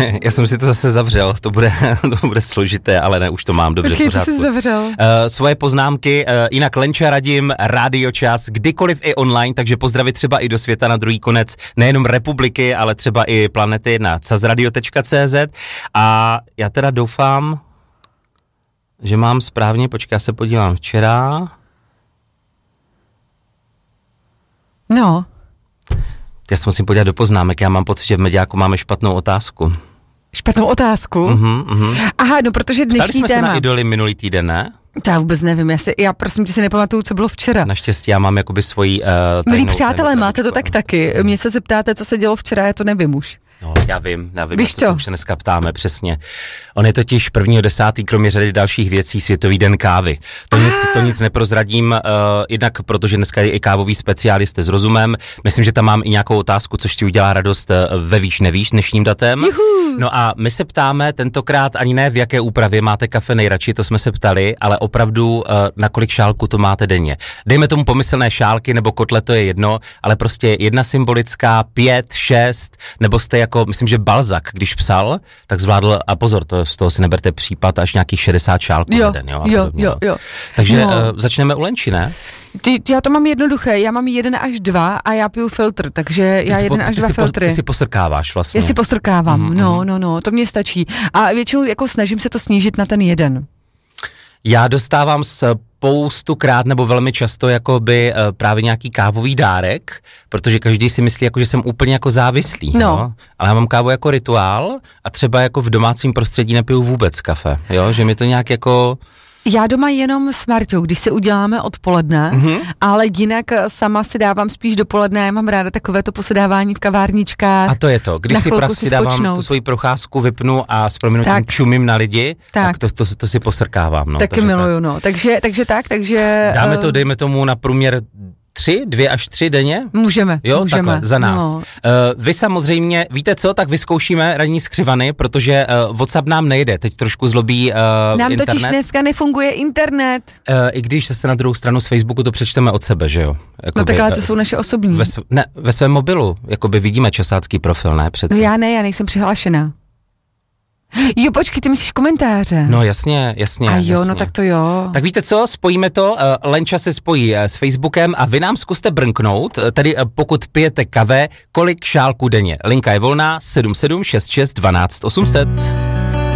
Já jsem si to zase zavřel, to bude složité, ale ne, už to mám dobře. Počkej, to jsi zavřel. Svoje poznámky, jinak Lenča Radim, Rádio Čas, kdykoliv i online, takže pozdravit třeba i do světa na druhý konec, nejenom republiky, ale třeba i planety na cazradio.cz a já teda doufám, že mám správně, počkej, já se podívám včera. No. Já se musím podívat do poznámek, já mám pocit, že v Mediáku máme špatnou otázku. Špatnou otázku? Aha, no protože dnešní Ptali jsme téma. se na Idoly minulý týden, ne? Já vůbec nevím, já prosím tě si nepamatuju, co bylo včera. Naštěstí já mám jakoby svoji Milí přátelé, máte to tak taky. Mě se zeptáte, co se dělo včera, já to nevím už. No, já vím, Víš co se už dneska ptáme, přesně. On je totiž 1.10. kromě řady dalších věcí Světový den kávy. To nic neprozradím, jednak protože dneska je i kávový speciálista s rozumem. Myslím, že tam mám i nějakou otázku, což ti udělá radost ve víš nevíš dnešním datem. Juhu. No a my se ptáme tentokrát ani ne v jaké úpravě máte kafe nejradši, to jsme se ptali, ale opravdu na kolik šálku to máte denně. Dejme tomu pomyslné šálky nebo kotle, to je jedno, ale prostě jedna symbolická, 5, 6, nebo jste jako, myslím, že Balzac, když psal, tak zvládl, a pozor, z toho si neberte případ, až nějakých 60 šálků za den, jo. Takže začneme u Lenči, ne? Já to mám jednoduché, já mám 1 až 2 a já piju filtr, takže já 1 až 2 filtry. Ty si posrkáváš vlastně. Já si posrkávám, no, to mě stačí. A většinou jako snažím se to snížit na ten 1. Já dostávám spoustukrát nebo velmi často jakoby právě nějaký kávový dárek, protože každý si myslí, jako, že jsem úplně jako závislý, no. Ale já mám kávu jako rituál a třeba jako v domácím prostředí nepiju vůbec kafe, jo, že mi to nějak jako... Já doma jenom s Marťou, když se uděláme odpoledne, ale jinak sama si dávám spíš dopoledne, já mám ráda takové to posedávání v kavárničkách. A to je to, když si prostě dávám tu svoji procházku, vypnu a s prominutím čumím na lidi, tak to si posrkávám. No, taky miluju, no. Takže... Dáme to, dejme tomu na průměr 2 až 3 denně? Můžeme. Takhle, za nás. No. Vy samozřejmě, víte co, tak vyzkoušíme ranní skřivany, protože WhatsApp nám nejde, teď trošku zlobí nám internet. Totiž dneska nefunguje internet. I když se na druhou stranu z Facebooku to přečteme od sebe, že jo? Jakoby, no tak ale to jsou naše osobní. Ve svém mobilu, jakoby vidíme časácký profil, ne? Přece. Já nejsem přihlášená. Jo, počkej, ty myslíš komentáře. No jasně. A jo, no tak to jo. Tak víte co, spojíme to, Lenča se spojí s Facebookem a vy nám zkuste brnknout, tedy pokud pijete kafe, kolik šálků denně. Linka je volná 7766 12 800.